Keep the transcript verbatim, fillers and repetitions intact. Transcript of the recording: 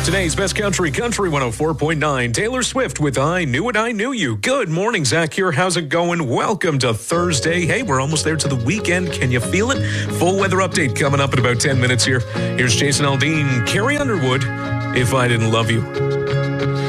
Today's Best Country, Country one oh four point nine. Taylor Swift with I Knew It, I Knew You. Good morning, Zach here. How's it going? Welcome to Thursday. Hey, we're almost there to the weekend. Can you feel it? Full weather update coming up in about ten minutes here. Here's Jason Aldean, Carrie Underwood, If I Didn't Love You.